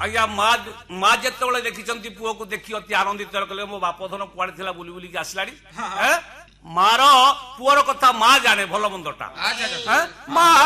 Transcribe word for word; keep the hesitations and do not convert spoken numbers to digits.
आज्ञा माँ जिते देखी पुओ को देखी अति आनंदित कले मो बाप धन कुआड़े थिला बुली बुलिकी आसलानी मार पुअर कथा माँ जाने भल मंदटा माँ